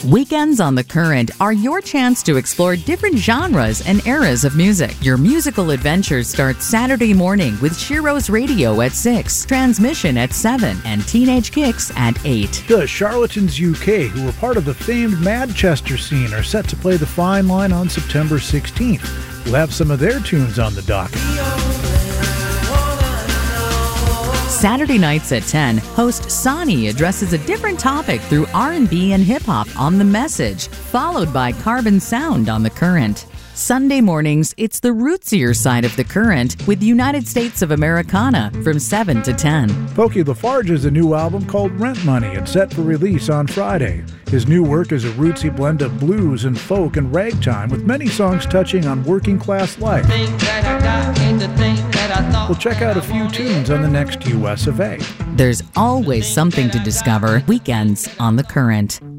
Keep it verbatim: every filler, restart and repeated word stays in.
Weekends on The Current are your chance to explore different genres and eras of music. Your musical adventures start Saturday morning with Shiro's Radio at six, Transmission at seven, and Teenage Kicks at eight. The Charlatans U K, who were part of the famed Manchester scene, are set to play the Fine Line on September sixteenth. We'll have some of their tunes on the docket. Saturday nights at ten, host Sonny addresses a different topic through R and B and hip-hop on The Message, followed by Carbon Sound on The Current. Sunday mornings, it's the rootsier side of The Current with United States of Americana from seven to ten. Pokey LaFarge has a new album called Rent Money and set for release on Friday. His new work is a rootsy blend of blues and folk and ragtime with many songs touching on working class life. We'll check out a few tunes on the next U S of A. There's always something to discover. Weekends on The Current.